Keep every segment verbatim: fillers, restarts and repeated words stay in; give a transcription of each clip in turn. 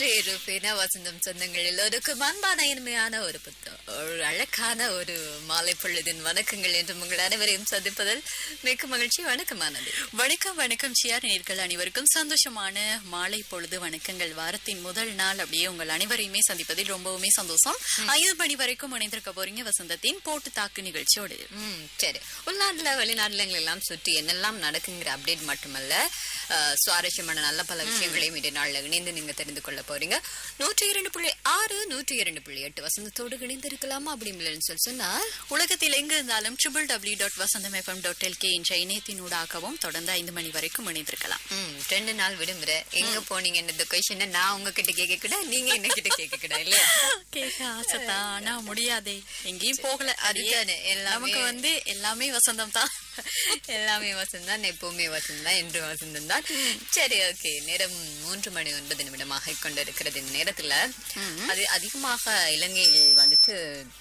பேருப்பேன வசந்தம் சொந்தங்கள் எல்லோருக்கும் அன்பான இனிமையான ஒரு புத்தம் ஒரு அழகான ஒரு மாலை பொழுதின் வணக்கங்கள் என்று உங்கள் அனைவரையும் சந்திப்பதில் மிக்க மகிழ்ச்சி. வணக்கமானது. வணக்கம் வணக்கம் சியார் நேயர்கள் அனைவருக்கும் சந்தோஷமான மாலை பொழுது வணக்கங்கள். வாரத்தின் முதல் நாள் அப்படியே உங்கள் அனைவரையுமே சந்திப்பதில் ரொம்பவுமே சந்தோஷம். ஐந்து மணி வரைக்கும் இணைந்திருக்க போறீங்க வசந்தத்தின் போட்டு தாக்கு நிகழ்ச்சியோடு. ம் சரி, உள்நாட்டுல வெளிநாட்டுல எல்லாம் சுற்றி என்னெல்லாம் நடக்குங்கிற அப்டேட் மட்டுமல்ல, சுவாரஸ்யமான நல்ல பல விஷயங்களையும் இந்த நாள்ல இணைந்து நீங்க தெரிந்து கொள்ள போறீங்க. நூற்றி இரண்டு புள்ளி ஆறு நூற்றி இரண்டு புள்ளி எட்டு வசந்தத்தோடு இணைந்து இருக்கலாமா அப்படி இல்லைன்னு சொல்லி சொன்னா, உலகத்தில் எங்க இருந்தாலும் ட்ரிபிள் டபிள்யூ டாட் வசந்தம் எஃப்எம் டாட் எல்கே என்ற இணையத்தினூடாகவும் தொடர்ந்து ஐந்து மணி வரைக்கும் இணைந்திருக்கலாம். ம் ரெண்டு நாள் விடுமுறை எங்க போனீங்கன்னு கொஸ்டின் நான் உங்ககிட்ட கேட்க கூட நீங்க என்ன கிட்ட கேட்க கூட இல்ல கேட்க ஆசைதான், ஆனா முடியாதே, எங்கேயும் போகல. அதுதானே நமக்கு வந்து எல்லாமே வசந்தம் தான். எல்லாமே வசந்தான், எப்பவுமே வசந்தான், என்று வசந்தம் தான். சரி, ஓகே. நேரம் மூன்று மணி ஒன்பது நிமிடமாக கொண்டிருக்கிறது. இந்த நேரத்துல அது அதிகமாக இலங்கையில் வந்துட்டு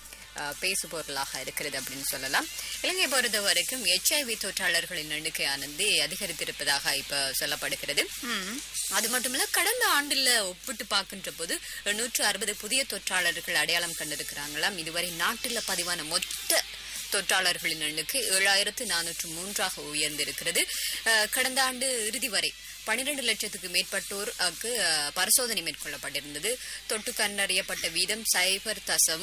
பேசு பொருளாக இருக்கிறது அப்படின்னு சொல்லலாம். இலங்கை பொறுத்த வரைக்கும் எச்ஐவி தொற்றாளர்களின் எண்ணிக்கையானது அதிகரித்திருப்பதாக இப்ப சொல்லப்படுகிறது. அது மட்டுமல்ல, கடந்த ஆண்டுல ஒப்பிட்டு பார்க்கின்ற போது நூற்று அறுபது புதிய தொற்றாளர்கள் அடையாளம் கண்டிருக்கிறாங்களாம். இதுவரை நாட்டுல பதிவான மொத்த தொற்றாளர்களின் எண்ணிக்கை ஏழாயிரத்து நானூற்று மூன்றாக உயர்ந்திருக்கிறது. கடந்த ஆண்டு இறுதி வரை பனிரெண்டு லட்சத்துக்கு மேற்பட்டோருக்கு பரிசோதனை மேற்கொள்ளப்பட்டிருந்தது. தொட்டு கண்டறியப்பட்ட வீதம் சைபர் தசம்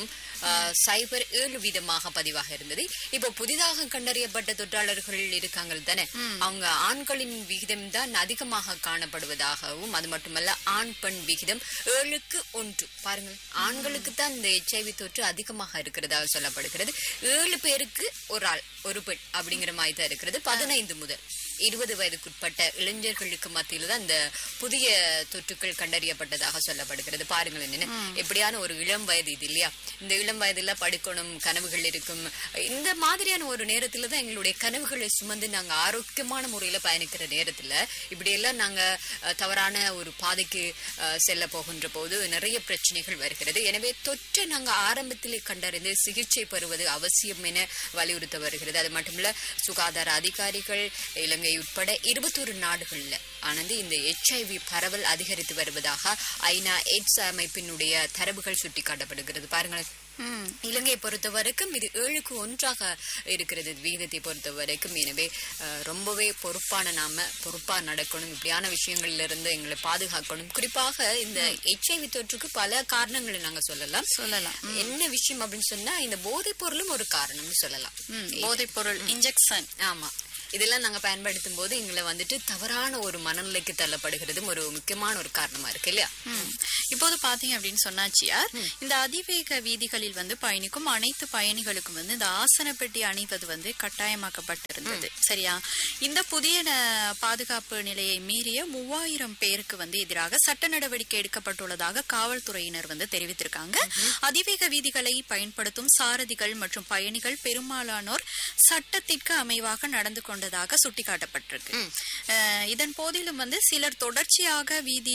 சைபர் ஏழு வீதமாக பதிவாக இருந்தது. இப்போ புதிதாக கண்டறியப்பட்ட தொற்றாளர்கள் இருக்காங்க தானே, அவங்க ஆண்களின் விகிதம் தான் அதிகமாக காணப்படுவதாகவும், அது மட்டுமல்ல ஆண் பெண் விகிதம் ஏழுக்கு ஒன்று. பாருங்கள், ஆண்களுக்கு தான் இந்த எச்ஐவி தொற்று அதிகமாக இருக்கிறதாக சொல்லப்படுகிறது. ஏழு பேருக்கு ஒரு ஆள் ஒரு பெண் அப்படிங்கிற மாதிரி தான் இருக்கிறது. பதினைந்து முதல் இருபது வயதுக்குட்பட்ட இளைஞர்களுக்கு மத்தியில தான் இந்த புதிய தொற்றுக்கள் கண்டறியப்பட்டதாக சொல்லப்படுகிறது. பாருங்கள், என்ன எப்படியான ஒரு இளம் வயது இது இல்லையா? இந்த இளம் வயதுல படிக்கணும், கனவுகள் இருக்கும். இந்த மாதிரியான ஒரு நேரத்துல தான் எங்களுடைய கனவுகளை சுமந்து நாங்க ஆரோக்கியமான முறையில பயணிக்கிற நேரத்துல இப்படி எல்லாம் நாங்க தவறான ஒரு பாதைக்கு செல்ல போகின்ற போது நிறைய பிரச்சனைகள் வருகிறது. எனவே தொற்றை நாங்க ஆரம்பத்திலே கண்டறிந்து சிகிச்சை பெறுவது அவசியம் என வலியுறுத்த வருகிறது. அது மட்டுமல்ல, சுகாதார அதிகாரிகள் இலங்கை உட்பட இருபத்தொரு நாடுகள்ல ஆனது இந்த எச்ஐவி பரவல் அதிகரித்து வருவதாக ஐநா எய்ட்ஸ் அமைப்பினுடைய தரவுகள் சுட்டிக்காட்டப்படுகிறது. பாருங்கள், இலங்கையை பொறுத்த வரைக்கும் இது ஏழுக்கு ஒன்றாக இருக்கிறது விகிதத்தை பொறுத்த வரைக்கும். எனவே ரொம்பவே பொறுப்பான நாம பொறுப்பா நடக்கணும். இப்படியான விஷயங்கள்ல இருந்து எங்களை பாதுகாக்கணும். குறிப்பாக இந்த எச்ஐவி தொற்றுக்கு பல காரணங்களை நாங்க சொல்லலாம் சொல்லலாம் என்ன விஷயம் அப்படின்னு சொன்னா, இந்த போதைப் பொருளும் ஒரு காரணம்னு சொல்லலாம். போதைப் பொருள் இன்ஜெக்ஷன், ஆமா, இதெல்லாம் நாங்க பயன்படுத்தும் போது எங்களை வந்துட்டு தவறான ஒரு மனநிலைக்கு தள்ளப்படுகிறதும் ஒரு முக்கியமான ஒரு காரணமா இருக்கு இல்லையா? இப்போது பாத்தீங்க அப்படின்னு சொன்னாச்சியார், இந்த அதிவேக வீதிகளில் வந்து பயணிக்கும் அனைத்து பயணிகளுக்கும் வந்து இந்த ஆசன பெட்டி அணிவது வந்து கட்டாயமாக்கப்பட்டிருந்தது. சரியா? இந்த புதிய பாதுகாப்பு நிலையை மீறிய மூவாயிரம் பேருக்கு வந்து எதிராக சட்ட நடவடிக்கை எடுக்கப்பட்டுள்ளதாக காவல்துறையினர் வந்து தெரிவித்திருக்காங்க. அதிவேக வீதிகளை பயன்படுத்தும் சாரதிகள் மற்றும் பயணிகள் பெரும்பாலானோர் சட்டத்திற்கு அமைவாக நடந்து கொண்டதாக சுட்டிக்காட்டப்பட்டிருக்கு. இதன் போதிலும் வந்து சிலர் தொடர்ச்சியாக வீதி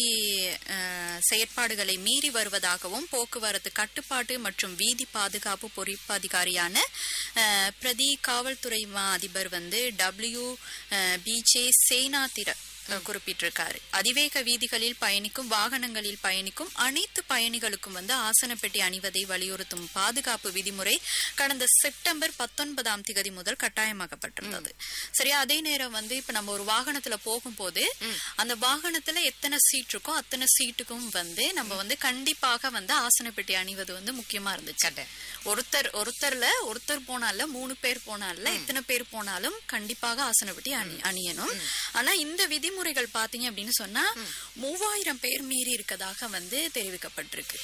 செயற்பாடுகளை மீறி வருவதாகவும், போக்குவரத்து கட்டுப்பாட்டு மற்றும் வீதி பாதுகாப்பு பொறுப்பு அதிகாரியான பிரதி காவல்துறை அதிபர் வந்து டபிள்யூ பிஜே சேனாதிர குறிப்பிட்டிருக்காரு. அதிவேக வீதிகளில் பயணிக்கும் வாகனங்களில் பயணிக்கும் அனைத்து பயணிகளுக்கும் வந்து ஆசன பெட்டி அணிவதை வலியுறுத்தும் பாதுகாப்பு விதிமுறை கடந்த செப்டம்பர் பத்தொன்பதாம் தேதி முதல் கட்டாயமாக்கப்பட்டிருந்தது. சரியா? அதே நேரம் வந்து இப்ப நம்ம ஒரு வாகனத்துல போகும்போது அந்த வாகனத்துல எத்தனை சீட் இருக்கோ அத்தனை சீட்டுக்கும் வந்து நம்ம வந்து கண்டிப்பாக வந்து ஆசன பெட்டி அணிவது வந்து முக்கியமா இருந்துச்சு. ஒருத்தர் ஒருத்தர்ல ஒருத்தர் போனால மூணு பேர் போனால எத்தனை பேர் போனாலும் கண்டிப்பாக ஆசன பெட்டி அணி அணியணும். ஆனா இந்த விதி முறைகள் பாத்தீங்க அப்படின்னு சொன்னா மூவாயிரம் பேர் மீறி இருக்கதாக வந்து தெரிவிக்கப்பட்டிருக்கு.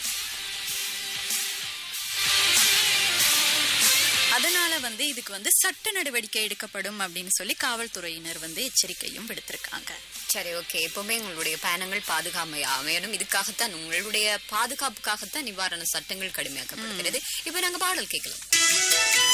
அதனால வந்து இதுக்கு வந்து சட்ட நடவடிக்கை எடுக்கப்படும் அப்படின்னு சொல்லி காவல்துறையினர் வந்து எச்சரிக்கையும் விடுத்திருக்காங்க. சரி, ஓகே. எப்பவுமே உங்களுடைய பயணங்கள் பாதுகாமை அமையணும். இதுக்காகத்தான், உங்களுடைய பாதுகாப்புக்காகத்தான் நிவாரண சட்டங்கள் கடுமையாக்கப்படுகிறது. இப்ப நாங்க பாடல் கேட்கலாம்.